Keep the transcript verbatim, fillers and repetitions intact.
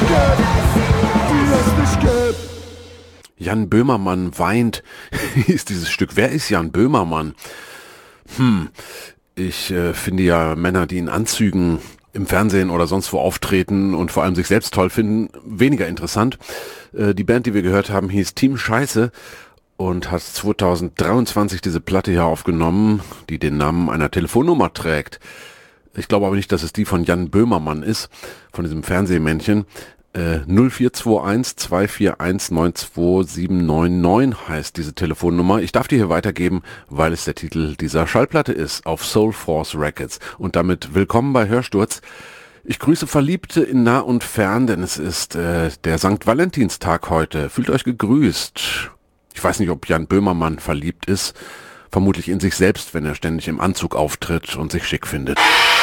Jan Böhmermann weint, hieß dieses Stück. Wer ist Jan Böhmermann? Hm, ich äh, finde ja Männer, die in Anzügen im Fernsehen oder sonst wo auftreten und vor allem sich selbst toll finden, weniger interessant. Äh, die Band, die wir gehört haben, hieß Team Scheiße und hat zweitausenddreiundzwanzig diese Platte hier aufgenommen, die den Namen einer Telefonnummer trägt. Ich glaube aber nicht, dass es die von Jan Böhmermann ist, von diesem Fernsehmännchen. Äh, null vier zwei eins zwei vier eins neun zwei sieben neun neun heißt diese Telefonnummer. Ich darf die hier weitergeben, weil es der Titel dieser Schallplatte ist, auf Soul Force Records. Und damit willkommen bei Hörsturz. Ich grüße Verliebte in nah und fern, denn es ist äh, der Sankt Valentinstag heute. Fühlt euch gegrüßt. Ich weiß nicht, ob Jan Böhmermann verliebt ist. Vermutlich in sich selbst, wenn er ständig im Anzug auftritt und sich schick findet.